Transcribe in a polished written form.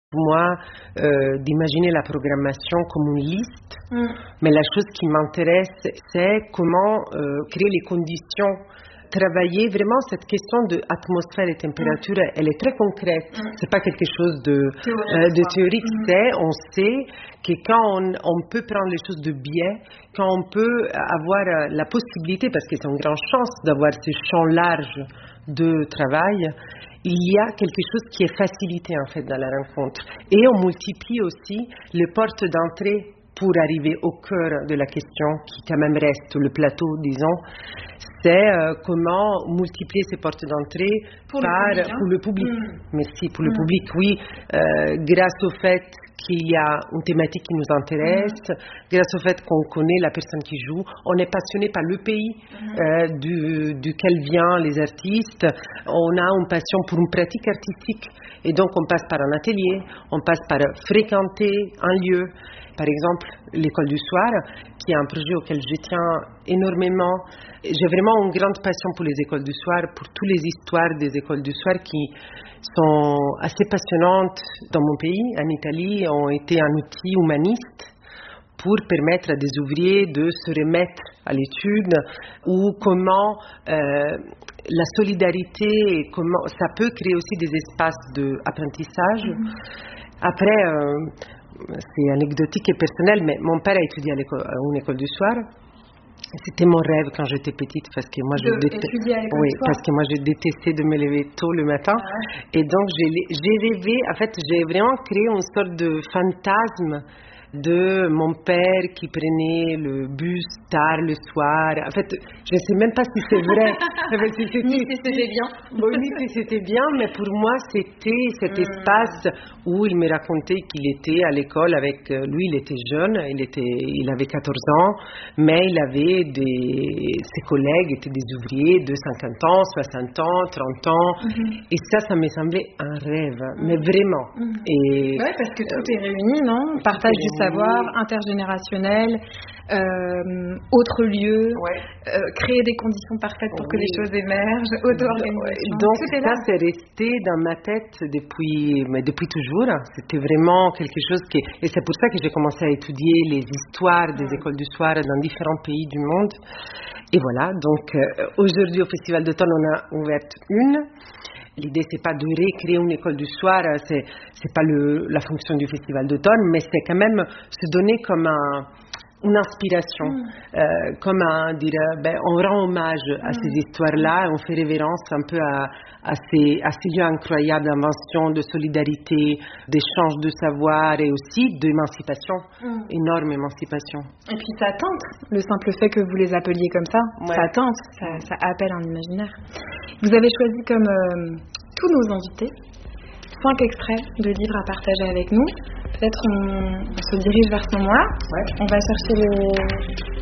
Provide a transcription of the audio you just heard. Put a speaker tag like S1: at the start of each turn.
S1: Moi, d'imaginer la programmation comme une liste, mais la chose qui m'intéresse, c'est comment créer les conditions, travailler vraiment cette question de atmosphère et température, elle est très concrète. C'est pas quelque chose de théorique. On sait que quand on peut prendre les choses de biais, quand on peut avoir la possibilité, parce que c'est une grande chance d'avoir ce champ large de travail, il y a quelque chose qui est facilité en fait dans la rencontre. Et on multiplie aussi les portes d'entrée pour arriver au cœur de la question qui quand même reste, le plateau disons, c'est comment multiplier ces portes d'entrée pour le public. Merci, pour le public, oui, grâce au fait qu'il y a une thématique qui nous intéresse, grâce au fait qu'on connaît la personne qui joue, on est passionné par le pays duquel viennent les artistes, on a une passion pour une pratique artistique et donc on passe par un atelier, on passe par fréquenter un lieu. Par exemple, l'école du soir, qui est un projet auquel je tiens énormément. J'ai vraiment une grande passion pour les écoles du soir, pour toutes les histoires des écoles du soir qui sont assez passionnantes dans mon pays, en Italie, ont été un outil humaniste pour permettre à des ouvriers de se remettre à l'étude, ou comment la solidarité, comment ça peut créer aussi des espaces d'apprentissage. Après, c'est anecdotique et personnel, mais mon père a étudié à une école du soir. C'était mon rêve quand j'étais petite, parce que moi je détestais de me lever tôt le matin. Et donc j'ai rêvé, en fait j'ai vraiment créé une sorte de fantasme de mon père qui prenait le bus tard le soir. En fait, je ne sais même pas si c'est vrai.
S2: Ni si c'était bien.
S1: Bon, ni si c'était bien, mais pour moi, c'était cet espace où il me racontait qu'il était à l'école avec... Lui, il était jeune, il avait 14 ans, mais il avait ses collègues étaient des ouvriers de 50 ans, 60 ans, 30 ans. Et ça me semblait un rêve, mais vraiment.
S2: Oui, parce que tout est réuni, non? Partage du savoir, intergénérationnel, autre lieu, créer des conditions parfaites pour que les choses émergent, auto-organisation.
S1: Donc ça, c'est resté dans ma tête depuis toujours. C'était vraiment quelque chose qui... Et c'est pour ça que j'ai commencé à étudier les histoires des écoles du soir dans différents pays du monde. Et voilà, donc aujourd'hui au Festival d'automne, on a ouvert une. L'idée, c'est pas de recréer une école du soir, c'est pas la fonction du Festival d'automne, mais c'est quand même se donner comme une inspiration, comme dire, on rend hommage à ces histoires-là, on fait révérence un peu à ces lieux incroyables d'invention, de solidarité, d'échange de savoir et aussi d'émancipation, énorme émancipation.
S2: Et puis ça tente, le simple fait que vous les appeliez comme ça, ça tente, ça appelle un imaginaire. Vous avez choisi comme tous nos invités 5 extraits de livres à partager avec nous. Peut-être on se dirige vers ce moment-là. On va chercher